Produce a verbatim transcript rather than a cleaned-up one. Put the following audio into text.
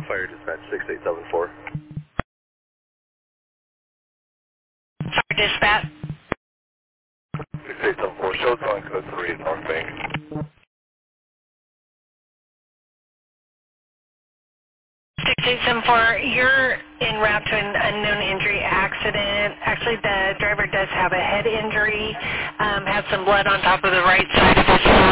Fire Dispatch six eight seven four. Fire Dispatch. six eight seven four, show it's on code three at North Bank. six eight seven four, you're en route to an unknown injury accident. Actually, the driver does have a head injury, um, has some blood on top of the right side of his